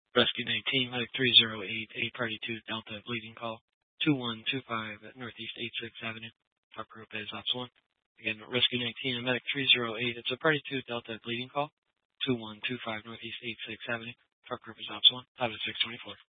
Rescue 19, Medic 308, 8 Party 2 Delta, bleeding call 2125 at Northeast 86th Avenue. Truck group is Ops 1. Again, Rescue 19 and Medic 308, it's a Party 2 Delta bleeding call 2125 Northeast 86th Avenue. Truck group is Ops 1. Have a 624.